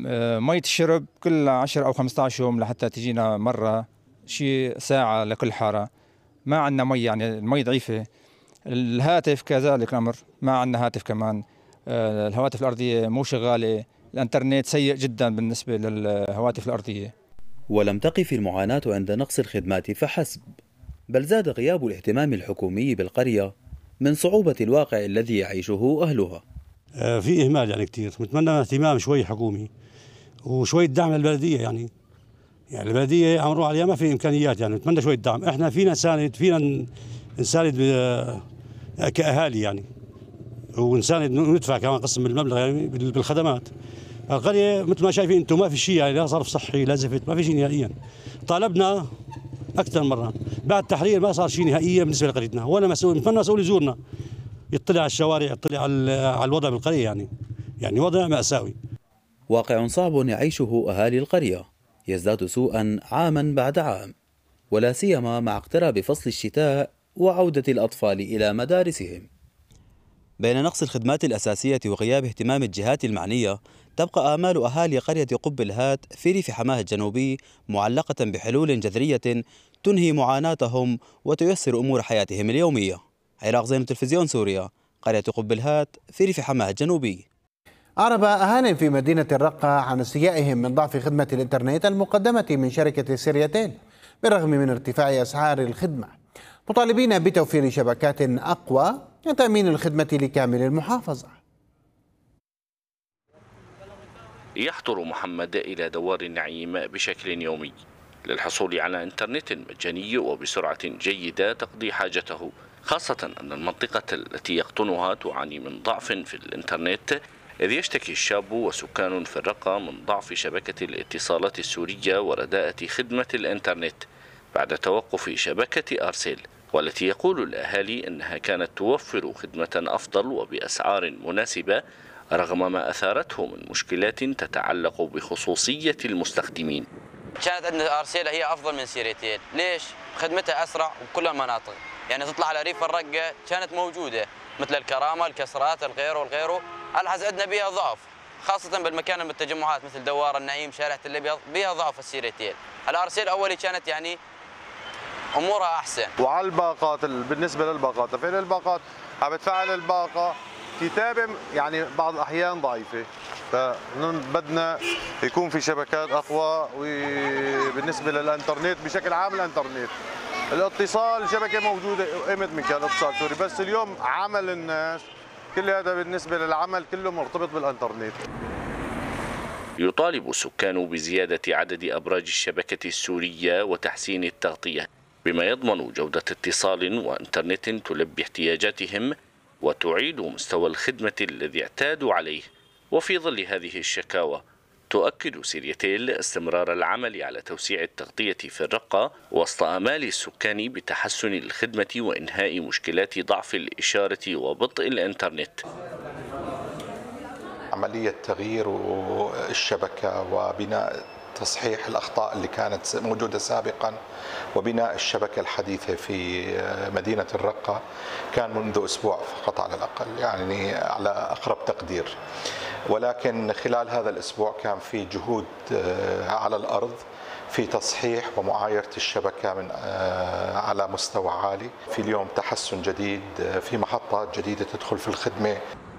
مية الشرب كل 10 أو 15 يوم لحتى تجينا مرة، شيء ساعة لكل حارة. ما عندنا مي، يعني المي ضعيفة. الهاتف كذلك الأمر، ما عندنا هاتف كمان. الهواتف الأرضية مو شغالة. الإنترنت سيء جدا بالنسبة للهواتف الأرضية. ولم تقف المعاناة عند نقص الخدمات فحسب، بل زاد غياب الاهتمام الحكومي بالقرية من صعوبة الواقع الذي يعيشه أهلها. في إهمال يعني كتير. نتمنى اهتمام شوي حكومي وشوية دعم للبلدية. يعني البلدية عم نروح عليها ما في إمكانيات. يعني نتمنى شوية دعم. إحنا فينا نساند كأهالي يعني، ونساند ندفع كمان قسم من المبلغ يعني بالخدمات. القرية مثل ما شايفين أنتم ما في شيء، يعني لا صرف صحي لا زفت، ما في شيء نهائيا. طالبنا أكثر مرة بعد تحرير ما صار شيء نهائيا بالنسبة لقريتنا. ولا مسؤول، نتمنى مسؤول يزورنا يطلع على الشوارع، يطلع على الوضع بالقرية. يعني وضع مأساوي. واقع صعب يعيشه أهالي القرية يزداد سوءا عاما بعد عام، ولا سيما مع اقتراب فصل الشتاء وعودة الأطفال إلى مدارسهم. بين نقص الخدمات الأساسية وغياب اهتمام الجهات المعنية، تبقى آمال أهالي قرية قب الهات في ريف حماه الجنوبي معلقة بحلول جذرية تنهي معاناتهم وتيسر أمور حياتهم اليومية. عراق زين، تلفزيون سوريا، قرية قب الهات في ريف حماه الجنوبي. أعرب أهالي في مدينة الرقة عن استيائهم من ضعف خدمة الإنترنت المقدمة من شركة سيرياتيل بالرغم من ارتفاع أسعار الخدمة، مطالبين بتوفير شبكات أقوى وتأمين الخدمة لكامل المحافظة. يحضر محمد إلى دوار النعيم بشكل يومي للحصول على إنترنت مجاني وبسرعة جيدة تقضي حاجته، خاصة أن المنطقة التي يقطنها تعاني من ضعف في الإنترنت، إذ يشتكي الشاب وسكان في الرقة من ضعف شبكة الاتصالات السورية ورداءة خدمة الإنترنت بعد توقف شبكة أرسل، والتي يقول الأهالي أنها كانت توفر خدمة أفضل وبأسعار مناسبة رغم ما أثارته من مشكلات تتعلق بخصوصية المستخدمين. كانت عندنا أرسل هي أفضل من سيريتيل. ليش؟ خدمتها أسرع بكل المناطق. يعني تطلع على ريف الرقة كانت موجودة مثل الكرامة، الكسرات، الغيره والغيره. الحز عندنا بها ضعف، خاصة بالمكان من التجمعات مثل دوار النعيم، شارع الأبيض، بها ضعف السيريتيل. الأرسل أولي كانت يعني أمورها أحسن. وعلى الباقات، بالنسبة للباقات، فين الباقات؟ عم بتفعل الباقة كتابة يعني بعض الأحيان ضعيفة، فبدنا يكون في شبكات أقوى. وبالنسبة للإنترنت بشكل عام، الإنترنت الاتصال شبكة موجودة قيمة من كان اتصال سوري، بس اليوم عمل الناس كل هذا بالنسبة للعمل كله مرتبط بالإنترنت. يطالب السكان بزيادة عدد أبراج الشبكة السورية وتحسين التغطية بما يضمن جودة اتصال وإنترنت تلبي احتياجاتهم وتعيد مستوى الخدمة الذي اعتادوا عليه. وفي ظل هذه الشكاوى تؤكد سيرياتيل استمرار العمل على توسيع التغطية في الرقة وسط آمال السكان بتحسن الخدمة وإنهاء مشكلات ضعف الإشارة وبطء الإنترنت. عملية تغيير الشبكة وبناء تصحيح الأخطاء اللي كانت موجودة سابقا وبناء الشبكة الحديثة في مدينة الرقة كان منذ أسبوع فقط على الأقل، يعني على أقرب تقدير. ولكن خلال هذا الأسبوع كان في جهود على الأرض في تصحيح ومعايرة الشبكة من على مستوى عالي. في اليوم تحسن جديد، في محطات جديدة تدخل في الخدمة.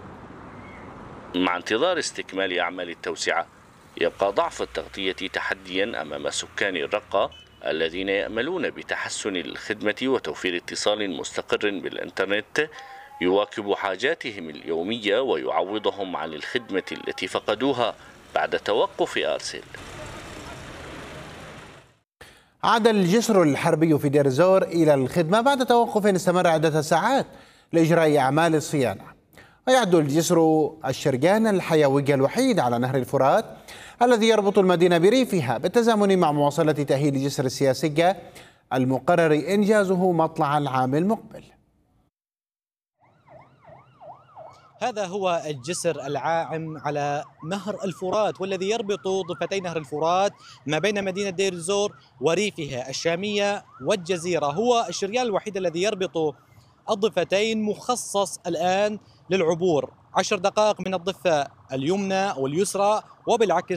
مع انتظار استكمال أعمال التوسعة، يبقى ضعف التغطية تحديا أمام سكان الرقة الذين يأملون بتحسن الخدمة وتوفير اتصال مستقر بالإنترنت يواكب حاجاتهم اليومية ويعوضهم عن الخدمة التي فقدوها بعد توقف أرسل. عاد الجسر الحربي في دير الزور إلى الخدمة بعد توقف استمر عدة ساعات لإجراء أعمال الصيانة. ويعد الجسر الشرقان الحيوي الوحيد على نهر الفرات الذي يربط المدينة بريفها بالتزامن مع مواصلة تأهيل الجسر السياسي المقرر إنجازه مطلع العام المقبل. هذا هو الجسر العائم على نهر الفرات والذي يربط ضفتي نهر الفرات ما بين مدينة دير الزور وريفها الشامية والجزيرة. هو الشريان الوحيد الذي يربط الضفتين، مخصص الآن للعبور 10 دقائق من الضفة اليمنى واليسرى وبالعكس